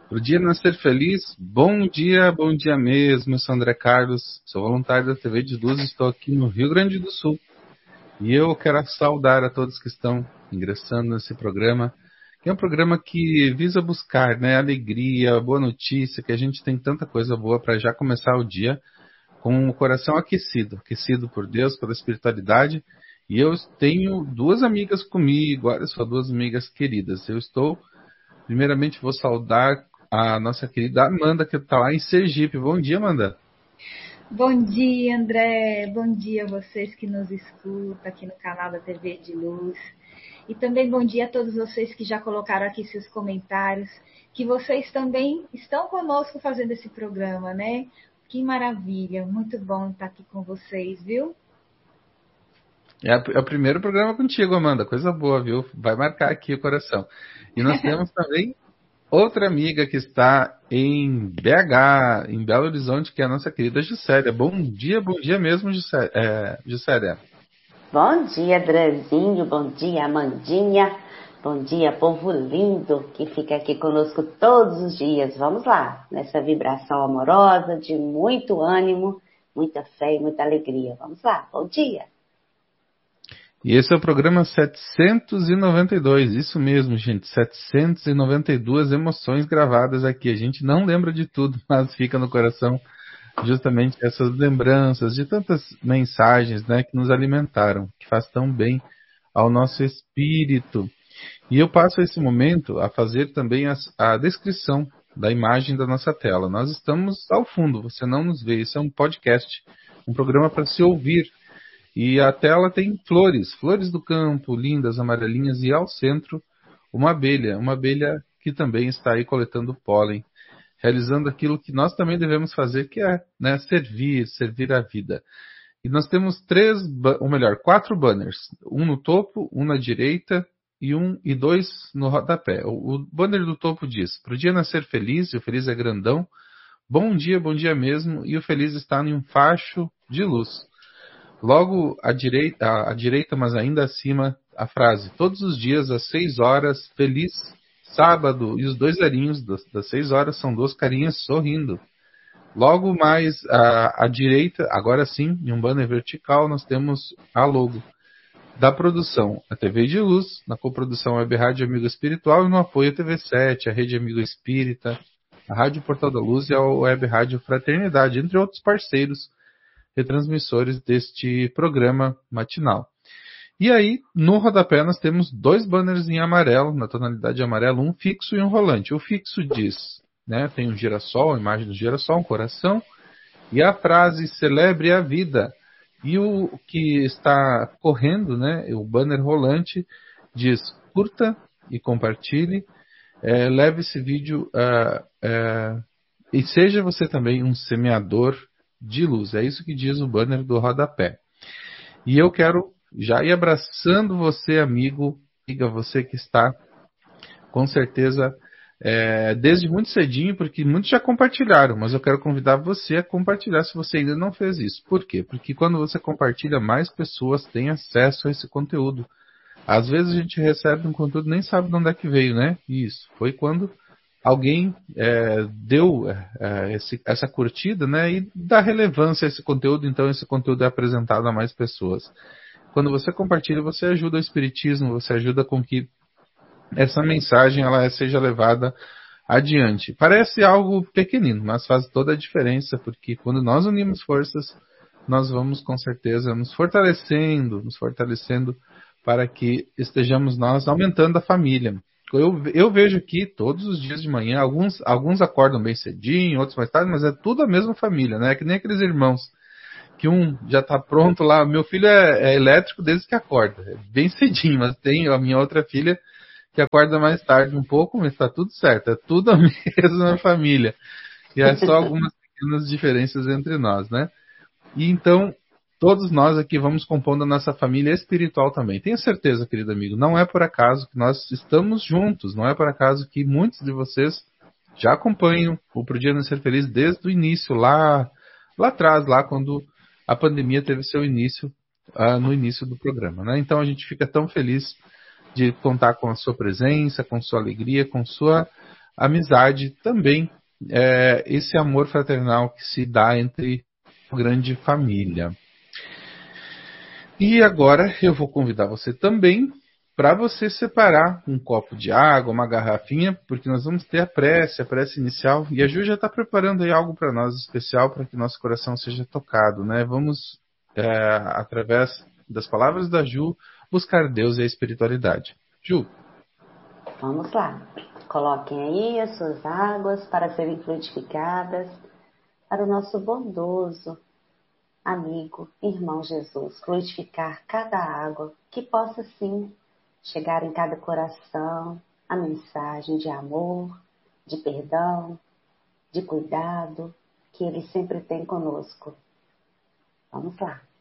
Pro dia nascer feliz, bom dia mesmo. Eu sou André Carlos, sou voluntário da TV de Luz, estou aqui no Rio Grande do Sul. E eu quero saudar a todos que estão ingressando nesse programa, que é um programa que visa buscar, né, alegria, boa notícia, que a gente tem tanta coisa boa para já começar o dia com o coração aquecido por Deus, pela espiritualidade. E eu tenho duas amigas comigo, olha só, duas amigas queridas. Primeiramente, vou saudar a nossa querida Amanda, que está lá em Sergipe. Bom dia, Amanda. Bom dia, André. Bom dia a vocês que nos escutam aqui no canal da TV de Luz. E também bom dia a todos vocês que já colocaram aqui seus comentários, que vocês também estão conosco fazendo esse programa, né? Que maravilha, muito bom estar aqui com vocês, viu? É o primeiro programa contigo, Amanda. Coisa boa, viu? Vai marcar aqui o coração. E nós temos também outra amiga que está em BH, em Belo Horizonte, que é a nossa querida Gisélia. Bom dia mesmo, Gisélia. Bom dia, Andrezinho. Bom dia, Amandinha. Bom dia, povo lindo que fica aqui conosco todos os dias. Vamos lá, nessa vibração amorosa, de muito ânimo, muita fé e muita alegria. Vamos lá, bom dia. E esse é o programa 792, isso mesmo, gente, 792 emoções gravadas aqui. A gente não lembra de tudo, mas fica no coração justamente essas lembranças de tantas mensagens, né, que nos alimentaram, que faz tão bem ao nosso espírito. E eu passo esse momento a fazer também a descrição da imagem da nossa tela. Nós estamos ao fundo, você não nos vê, isso é um podcast, um programa para se ouvir. E a tela tem flores do campo, lindas, amarelinhas, e ao centro uma abelha que também está aí coletando pólen, realizando aquilo que nós também devemos fazer, que é, né, servir a vida. E nós temos quatro banners, um no topo, um na direita e dois no rodapé. O banner do topo diz: "Pro dia nascer feliz", e o feliz é grandão, bom dia mesmo, e o feliz está em um facho de luz. Logo à direita, mas ainda acima, a frase: "Todos os dias às 6 horas, feliz sábado", e os dois zarinhos das 6 horas são duas carinhas sorrindo. Logo mais à direita, agora sim, em um banner vertical, nós temos a logo da produção, a TV de Luz, na coprodução Web Rádio Amigo Espiritual, e no apoio a TV7, a Rede Amigo Espírita, a Rádio Portal da Luz e a Web Rádio Fraternidade, entre outros parceiros retransmissores deste programa matinal. E aí, no rodapé, nós temos dois banners em amarelo, na tonalidade amarelo, um fixo e um rolante. O fixo diz, né, tem um girassol, a imagem do girassol, um coração, e a frase "celebre a vida". E o que está correndo, né, o banner rolante, diz: "curta e compartilhe, leve esse vídeo e seja você também um semeador de luz". É isso que diz o banner do rodapé. E eu quero já ir abraçando você, amigo, amiga, você que está, com certeza, desde muito cedinho, porque muitos já compartilharam, mas eu quero convidar você a compartilhar se você ainda não fez isso. Por quê? Porque quando você compartilha, mais pessoas têm acesso a esse conteúdo. Às vezes a gente recebe um conteúdo e nem sabe de onde é que veio, né? Isso foi quando alguém deu essa curtida, né, e dá relevância a esse conteúdo, então esse conteúdo é apresentado a mais pessoas. Quando você compartilha, você ajuda o Espiritismo, você ajuda com que essa mensagem ela seja levada adiante. Parece algo pequenino, mas faz toda a diferença, porque quando nós unimos forças, nós vamos com certeza nos fortalecendo para que estejamos nós aumentando a família. Eu vejo aqui todos os dias de manhã, alguns acordam bem cedinho, outros mais tarde, mas é tudo a mesma família, né? É que nem aqueles irmãos, que um já está pronto lá. Meu filho é elétrico desde que acorda, é bem cedinho, mas tem a minha outra filha que acorda mais tarde um pouco, mas está tudo certo, é tudo a mesma família. E é só algumas pequenas diferenças entre nós, né? E então, todos nós aqui vamos compondo a nossa família espiritual também. Tenho certeza, querido amigo, não é por acaso que nós estamos juntos, não é por acaso que muitos de vocês já acompanham o Pro Dia Nascer Feliz desde o início, lá atrás, lá quando a pandemia teve seu início, no início do programa, né? Então a gente fica tão feliz de contar com a sua presença, com sua alegria, com sua amizade, também esse amor fraternal que se dá entre uma grande família. E agora eu vou convidar você também para você separar um copo de água, uma garrafinha, porque nós vamos ter a prece inicial, e a Ju já está preparando aí algo para nós especial, para que nosso coração seja tocado, né? Vamos, através das palavras da Ju, buscar Deus e a espiritualidade. Ju. Vamos lá. Coloquem aí as suas águas para serem fluidificadas para o nosso bondoso amigo, irmão Jesus, fluidificar cada água, que possa sim chegar em cada coração a mensagem de amor, de perdão, de cuidado, que Ele sempre tem conosco. Vamos lá.